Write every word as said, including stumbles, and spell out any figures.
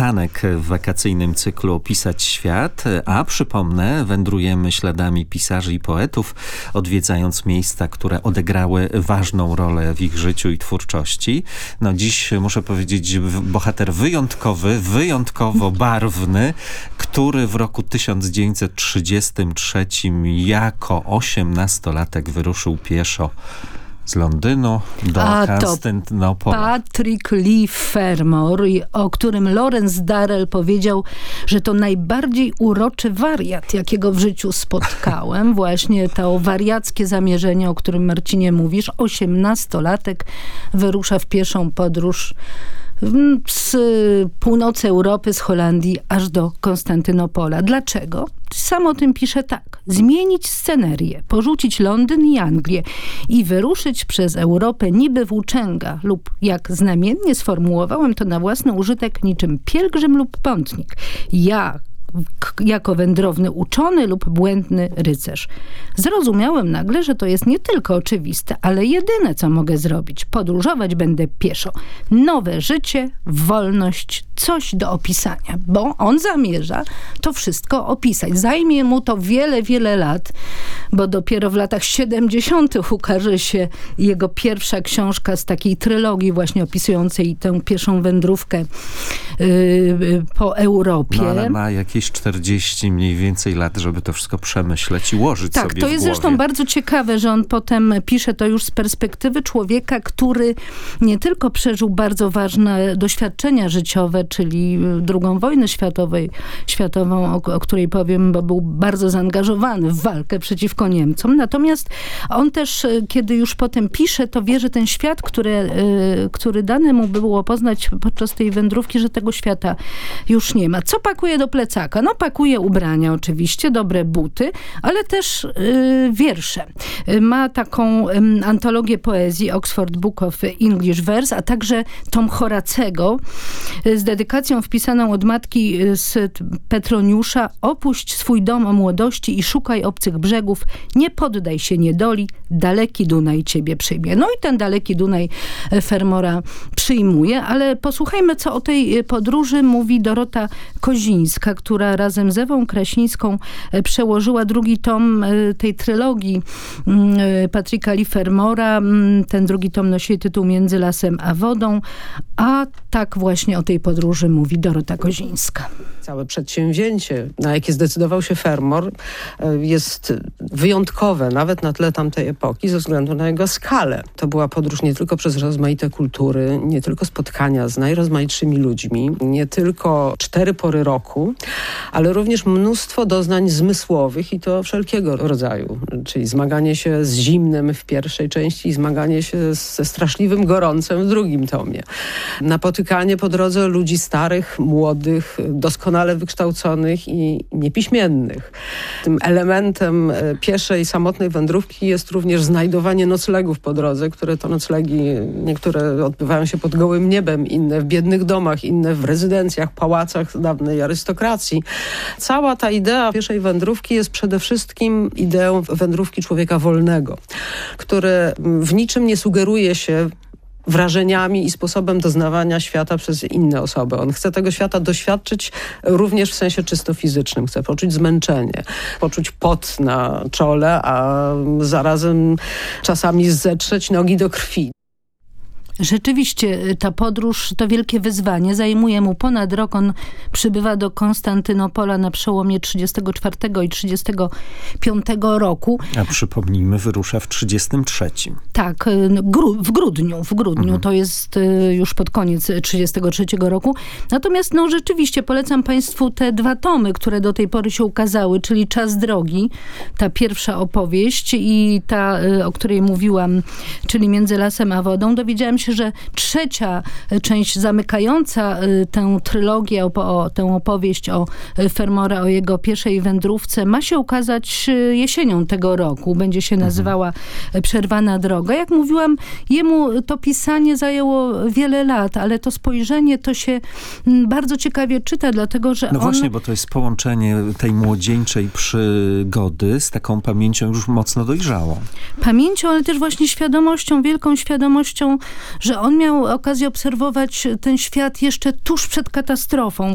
przystanek w wakacyjnym cyklu Opisać Świat, a przypomnę, wędrujemy śladami pisarzy i poetów, odwiedzając miejsca, które odegrały ważną rolę w ich życiu i twórczości. No dziś muszę powiedzieć, bohater wyjątkowy, wyjątkowo barwny, który w roku tysiąc dziewięćset trzydziestym trzecim jako osiemnastolatek wyruszył pieszo z Londynu do Konstantynopola. Patrick Leigh Fermor, o którym Lawrence Durrell powiedział, że to najbardziej uroczy wariat, jakiego w życiu spotkałem. Właśnie to wariackie zamierzenie, o którym, Marcinie, mówisz. Osiemnastolatek wyrusza w pieszą podróż z północy Europy, z Holandii, aż do Konstantynopola. Dlaczego? Sam o tym pisze tak. Zmienić scenerię, porzucić Londyn i Anglię i wyruszyć przez Europę niby włóczęga lub, jak znamiennie sformułowałem to na własny użytek, niczym pielgrzym lub pątnik. Ja jako wędrowny uczony lub błędny rycerz. Zrozumiałem nagle, że to jest nie tylko oczywiste, ale jedyne, co mogę zrobić. Podróżować będę pieszo. Nowe życie, wolność, coś do opisania, bo on zamierza to wszystko opisać. Zajmie mu to wiele, wiele lat, bo dopiero w latach siedemdziesiątych ukaże się jego pierwsza książka z takiej trylogii właśnie opisującej tę pieszą wędrówkę yy, po Europie. No ale ma jakieś czterdzieści mniej więcej lat, żeby to wszystko przemyśleć i ułożyć tak, sobie w Tak, to jest głowie. Zresztą bardzo ciekawe, że on potem pisze to już z perspektywy człowieka, który nie tylko przeżył bardzo ważne doświadczenia życiowe, czyli drugą wojnę światową, światową o, o której powiem, bo był bardzo zaangażowany w walkę przeciwko Niemcom. Natomiast on też, kiedy już potem pisze, to wie, że ten świat, który, który dane mu było poznać podczas tej wędrówki, że tego świata już nie ma. Co pakuje do plecaka? No pakuje ubrania oczywiście, dobre buty, ale też y, wiersze. Ma taką y, antologię poezji Oxford Book of English Verse, a także tom Horacego y, z dedykacją wpisaną od matki y, z Petroniusza: opuść swój dom o młodości i szukaj obcych brzegów, nie poddaj się niedoli, daleki Dunaj ciebie przyjmie. No i ten daleki Dunaj Fermora przyjmuje, ale posłuchajmy, co o tej podróży mówi Dorota Kozińska, która razem z Ewą Krasińską przełożyła drugi tom tej trylogii Patricka Leigh Fermora. Ten drugi tom nosi tytuł Między lasem a wodą, a tak właśnie o tej podróży mówi Dorota Kozińska. Całe przedsięwzięcie, na jakie zdecydował się Fermor, jest wyjątkowe, nawet na tle tamtej epoki, ze względu na jego skalę. To była podróż nie tylko przez rozmaite kultury, nie tylko spotkania z najrozmaitszymi ludźmi, nie tylko cztery pory roku, ale również mnóstwo doznań zmysłowych i to wszelkiego rodzaju. Czyli zmaganie się z zimnem w pierwszej części i zmaganie się ze straszliwym gorącem w drugim tomie. Napotykanie po drodze ludzi starych, młodych, doskonale wykształconych i niepiśmiennych. Tym elementem pieszej, samotnej wędrówki jest również znajdowanie noclegów po drodze, które to noclegi, niektóre odbywają się pod gołym niebem, inne w biednych domach, inne w rezydencjach, pałacach dawnej arystokracji. Cała ta idea pieszej wędrówki jest przede wszystkim ideą wędrówki człowieka wolnego, który w niczym nie sugeruje się wrażeniami i sposobem doznawania świata przez inne osoby. On chce tego świata doświadczyć również w sensie czysto fizycznym. Chce poczuć zmęczenie, poczuć pot na czole, a zarazem czasami zetrzeć nogi do krwi. Rzeczywiście ta podróż to wielkie wyzwanie. Zajmuje mu ponad rok. On przybywa do Konstantynopola na przełomie trzydziestego czwartego i trzydziestego piątego roku. A przypomnijmy, wyrusza w trzydziestym trzecim. Tak, gru- w grudniu. W grudniu mhm. To jest już pod koniec trzydziestego trzeciego roku. Natomiast no rzeczywiście polecam państwu te dwa tomy, które do tej pory się ukazały, czyli Czas drogi, ta pierwsza opowieść i ta, o której mówiłam, czyli Między lasem a wodą. Dowiedziałam się, że trzecia część zamykająca tę trylogię, o, tę opowieść o Fermora, o jego pieszej wędrówce, ma się ukazać jesienią tego roku. Będzie się nazywała Przerwana droga. Jak mówiłam, jemu to pisanie zajęło wiele lat, ale to spojrzenie to się bardzo ciekawie czyta, dlatego że No on... właśnie, bo to jest połączenie tej młodzieńczej przygody z taką pamięcią już mocno dojrzałą. Pamięcią, ale też właśnie świadomością, wielką świadomością, że on miał okazję obserwować ten świat jeszcze tuż przed katastrofą.